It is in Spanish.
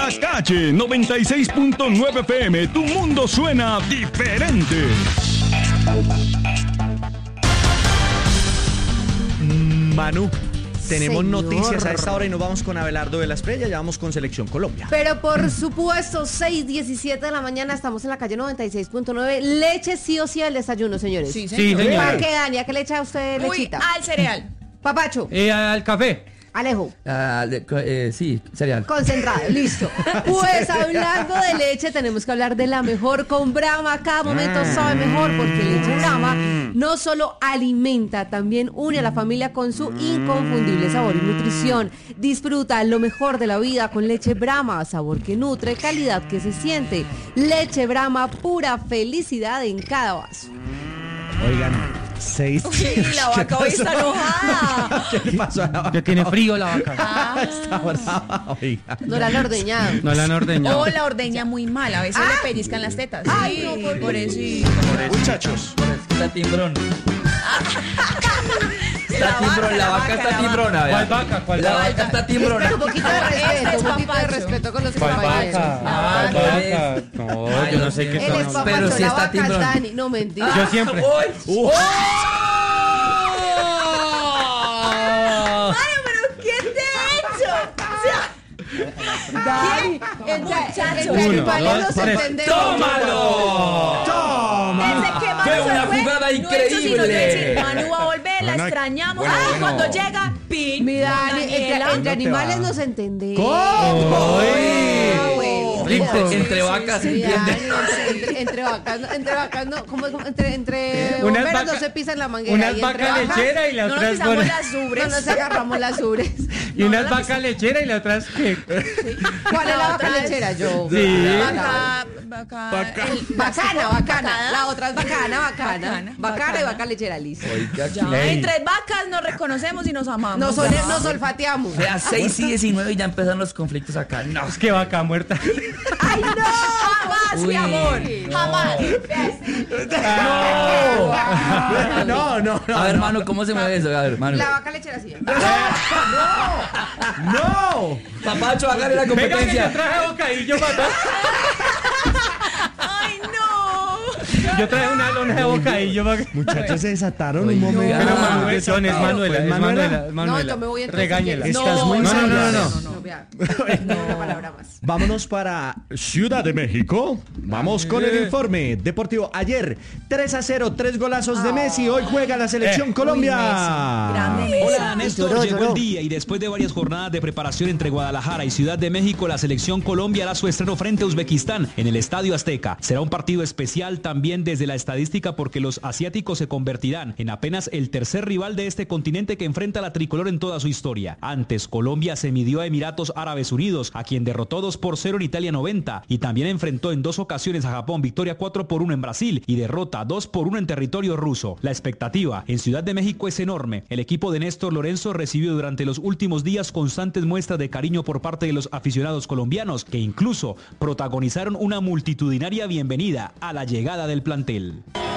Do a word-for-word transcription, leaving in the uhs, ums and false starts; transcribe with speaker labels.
Speaker 1: Pastache noventa y seis punto nueve F M, tu mundo suena diferente.
Speaker 2: Manu, tenemos
Speaker 3: Señor.
Speaker 2: noticias a esta hora y nos vamos con Abelardo de la Espriella, ya vamos con Selección Colombia.
Speaker 3: Pero por supuesto, seis diecisiete de la mañana, estamos en la calle noventa y seis punto nueve. Leche sí o sí al desayuno, señores.
Speaker 4: Sí,
Speaker 5: Sí,
Speaker 4: señor.
Speaker 5: señor.
Speaker 3: ¿Para qué, Dani? ¿A qué le echa usted
Speaker 4: Uy,
Speaker 3: lechita?
Speaker 4: al cereal.
Speaker 3: Papacho,
Speaker 5: Eh, al café.
Speaker 3: Alejo,
Speaker 6: Ah, de- co- eh, sí, cereal.
Speaker 3: concentrado, listo. Pues hablando de leche, tenemos que hablar de la mejor con Brahma. Cada momento sabe mejor porque leche Brahma no solo alimenta, también une a la familia con su inconfundible sabor y nutrición. Disfruta lo mejor de la vida con leche Brahma, sabor que nutre, calidad que se siente. Leche Brahma, pura felicidad en cada vaso.
Speaker 2: Oigan, seis...
Speaker 4: Sí, la vaca hoy está enojada.
Speaker 2: ¿Qué le pasó a la vaca?
Speaker 5: Que tiene frío la vaca.
Speaker 4: Ah,
Speaker 2: Está brava, oiga.
Speaker 3: No la han ordeñado.
Speaker 5: No la han ordeñado.
Speaker 4: o la ordeña muy mal, a veces le pellizcan las tetas.
Speaker 3: Ay,
Speaker 4: Sí,
Speaker 3: no, por-
Speaker 4: por eso.
Speaker 2: Muchachos,
Speaker 6: Está timbrón. Está
Speaker 4: La
Speaker 6: timbrón,
Speaker 4: vaca,
Speaker 6: la
Speaker 4: la
Speaker 6: vaca
Speaker 4: vaca,
Speaker 6: está
Speaker 4: la
Speaker 6: timbrona.
Speaker 5: ¿Cuál
Speaker 6: vea.
Speaker 5: vaca? ¿Cuál
Speaker 6: La
Speaker 5: vaca?
Speaker 6: vaca está timbrona.
Speaker 3: Pero un poquito de
Speaker 4: Este
Speaker 3: respeto,
Speaker 4: es
Speaker 3: un poquito de
Speaker 4: papacho.
Speaker 3: respeto con los
Speaker 5: ¿Cuál
Speaker 3: compañeros.
Speaker 5: vaca?
Speaker 6: Ah,
Speaker 5: ¿Cuál
Speaker 6: ¿cuál
Speaker 5: vaca? No, yo no sé qué
Speaker 3: Él es
Speaker 5: son.
Speaker 3: papacho,
Speaker 6: Pero sí
Speaker 3: la
Speaker 6: está
Speaker 3: vaca es
Speaker 6: timbrón.
Speaker 3: Dani. No, mentira.
Speaker 5: Yo siempre.
Speaker 6: ¡Uy!
Speaker 2: uh,
Speaker 4: Mario, pero ¿quién te ha hecho? O sea,
Speaker 3: Dani,
Speaker 4: ¿quién?
Speaker 3: entre,
Speaker 4: Muchachos.
Speaker 3: entre
Speaker 5: Uno,
Speaker 3: animales
Speaker 5: dos,
Speaker 3: nos
Speaker 5: tres.
Speaker 3: entendemos.
Speaker 6: ¡Tómalo!
Speaker 4: Desde que Manu
Speaker 6: ¡Fue
Speaker 4: se
Speaker 6: una
Speaker 4: fue,
Speaker 6: jugada
Speaker 4: no ha hecho sino
Speaker 6: increíble!
Speaker 4: decir, Manu va a volver, la extrañamos.
Speaker 6: bueno,
Speaker 4: Ah,
Speaker 6: bueno.
Speaker 4: cuando llega, pin.
Speaker 3: Mi Dani, entre,
Speaker 4: Daniela.
Speaker 3: entre animales nos entendemos.
Speaker 2: ¿Cómo?
Speaker 3: Ah, bueno.
Speaker 5: Rico.
Speaker 6: Entre vacas se
Speaker 3: Sí, Dani,
Speaker 6: entiende.
Speaker 3: entre, entre, entre vacas, no, entre vacas, no, ¿cómo, cómo? entre, entre
Speaker 5: Unas
Speaker 3: bomberos no
Speaker 5: vaca-
Speaker 3: se pisan la manguera.
Speaker 5: Unas
Speaker 3: y entre
Speaker 5: vacas
Speaker 3: vacas
Speaker 5: lecheras y la
Speaker 4: No nos
Speaker 5: otra es
Speaker 4: pisamos
Speaker 5: buena.
Speaker 4: las
Speaker 3: no
Speaker 4: ubres.
Speaker 3: nos agarramos las ubres.
Speaker 5: Y unas vacas lecheras y la otra es que.
Speaker 3: ¿Cuál es la vaca
Speaker 4: otra es-
Speaker 3: lechera? Yo.
Speaker 5: Sí.
Speaker 4: Vaca, vaca, el-
Speaker 3: Bacana, bacana.
Speaker 4: Bacana.
Speaker 3: La otra es bacana, bacana.
Speaker 4: Bacana,
Speaker 3: Bacana y
Speaker 4: bacana.
Speaker 3: vaca lechera, listo.
Speaker 6: Oiga,
Speaker 4: Ya,
Speaker 5: Ey.
Speaker 4: entre vacas nos reconocemos y nos amamos.
Speaker 3: Nos, ole-
Speaker 4: Ya.
Speaker 3: nos olfateamos.
Speaker 6: Vea, seis y diecinueve y ya empezaron los conflictos acá. No,
Speaker 5: Es que vaca muerta.
Speaker 3: ¡Ay, no!
Speaker 4: Jamás, mi
Speaker 6: Uy,
Speaker 4: amor.
Speaker 6: no.
Speaker 4: Jamás.
Speaker 2: No, no, no.
Speaker 6: A ver, Manu, ¿cómo se mueve eso? A ver, Manu.
Speaker 3: La vaca lechera sí.
Speaker 2: ¡No!
Speaker 6: Papacho, hágale la
Speaker 5: Venga, que yo
Speaker 6: competencia.
Speaker 5: traje bocadillo para.
Speaker 4: Ay, no.
Speaker 5: Yo traje una lona de bocadillo para.
Speaker 2: Muchachos se desataron un
Speaker 6: Oiga.
Speaker 2: momento.
Speaker 5: Pero
Speaker 6: Ah,
Speaker 5: Manuel, son, es Manuela, es Manuela, es Manuela.
Speaker 3: No, yo me voy entonces.
Speaker 5: Regáñela.
Speaker 3: si
Speaker 2: Estás
Speaker 3: quieres.
Speaker 2: muy
Speaker 5: No, no, no, no,
Speaker 2: ensayada.
Speaker 5: no.
Speaker 3: No, vea. No, una palabra más.
Speaker 2: Vámonos para Ciudad de México. Vamos con el informe deportivo. Ayer, tres a cero, tres golazos de Messi. Hoy juega la selección
Speaker 5: Eh.
Speaker 2: Colombia.
Speaker 4: Grande Messi.
Speaker 7: Hola Néstor,
Speaker 3: Lloró,
Speaker 7: llegó
Speaker 3: lloró.
Speaker 7: el día y después de varias jornadas de preparación entre Guadalajara y Ciudad de México, la selección Colombia hará su estreno frente a Uzbekistán en el Estadio Azteca. Será un partido especial también desde la estadística porque los asiáticos se convertirán en apenas el tercer rival de este continente que enfrenta a la tricolor en toda su historia. Antes, Colombia se midió a Emiratos Árabes Unidos, a quien derrotó dos por cero en Italia noventa, y también enfrentó en dos ocasiones a Japón, victoria cuatro por uno en Brasil y derrota dos por uno en territorio ruso. La expectativa en Ciudad de México es enorme. El equipo de Néstor Lorenzo recibió durante los últimos días constantes muestras de cariño por parte de los aficionados colombianos, que incluso protagonizaron una multitudinaria bienvenida a la llegada del plantel.